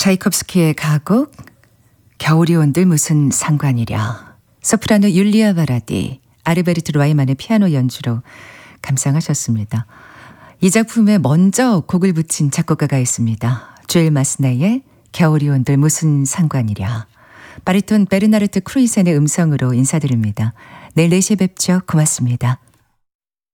차이콥스키의 가곡 겨울이 온들 무슨 상관이랴. 소프라노 율리아 바라디, 아르베르트 라이만의 피아노 연주로 감상하셨습니다. 이 작품에 먼저 곡을 붙인 작곡가가 있습니다. 조엘 마스나의 겨울이 온들 무슨 상관이랴. 바리톤 베르나르트 크루이센의 음성으로 인사드립니다. 내일 4시에 뵙죠. 고맙습니다.